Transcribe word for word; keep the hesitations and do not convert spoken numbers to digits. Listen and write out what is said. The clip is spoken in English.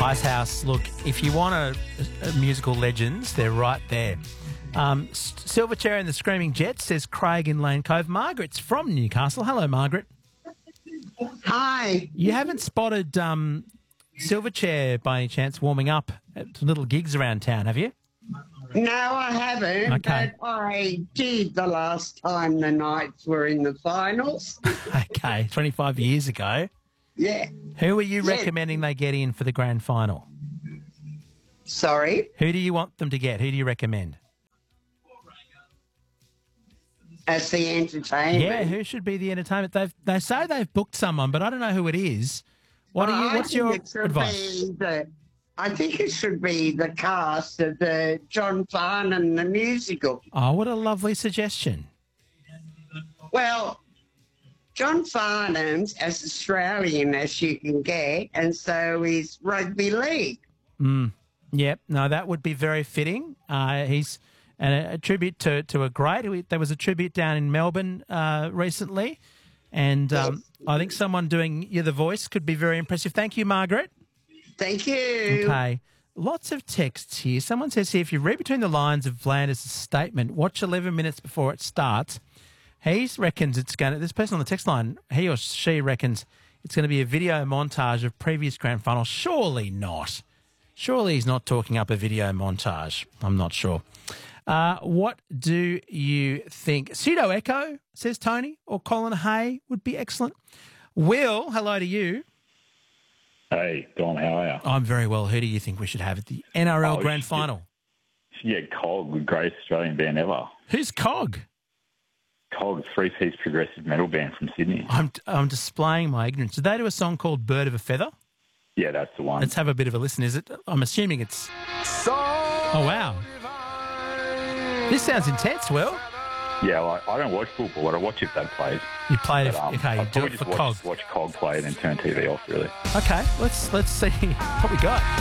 Icehouse, look, if you want a, a musical legends, they're right there. Um, Silverchair and the Screaming Jets, says Craig in Lane Cove. Margaret's from Newcastle. Hello, Margaret. Hi. You haven't spotted um, Silverchair by any chance warming up at little gigs around town, have you? No, I haven't, Okay. but I did the last time the Knights were in the finals. Okay, twenty-five years ago. Yeah. Who are you Yeah. recommending they get in for the grand final? Sorry? Who do you want them to get? Who do you recommend? As the entertainment. Yeah, who should be the entertainment? They've, they say they've booked someone, but I don't know who it is. What are you? I What's think your it should advice? be the, I think it should be the cast of the John Farnham, the musical. Oh, what a lovely suggestion. Well, John Farnham's as Australian as you can get, and so is rugby league. Mm. Yep, no, that would be very fitting. Uh, he's and a, a tribute to, to a great. We- There was a tribute down in Melbourne uh, recently, and um, I think someone doing you the voice could be very impressive. Thank you, Margaret. Thank you. Okay. Lots of texts here. Someone says here, if you read between the lines of Vlanders' statement, watch eleven minutes before it starts. He reckons it's going to, this person on the text line, he or she reckons it's going to be a video montage of previous grand finals. Surely not. Surely he's not talking up a video montage. I'm not sure. Uh, what do you think? Pseudo Echo, says Tony, or Colin Hay would be excellent. Will, hello to you. Hey, Don, how are you? I'm very well. Who do you think we should have at the N R L Oh, grand shit. final? Yeah, Cog, the greatest Australian band ever. Who's Cog? Cog, three-piece progressive metal band from Sydney. I'm I'm displaying my ignorance. Did they do a song called Bird of a Feather? Yeah, that's the one. Let's have a bit of a listen. Is it? I'm assuming it's. Oh wow! This sounds intense. Will Yeah, well, I, I don't watch football, but I watch if that plays. you played it? But, um, Okay, you I'd do probably it just for watch, Cog. watch Cog play and then turn T V off, really. Okay, let's let's see what we got.